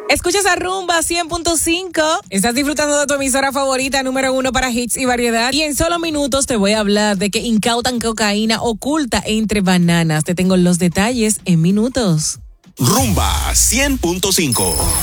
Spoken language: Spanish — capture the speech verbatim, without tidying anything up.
Escuchas a Rumba cien punto cinco. Estás disfrutando de tu emisora favorita, número uno para hits y variedad. Y en solo minutos te voy a hablar de que incautan cocaína oculta entre bananas. Te tengo los detalles en minutos. Rumba cien punto cinco.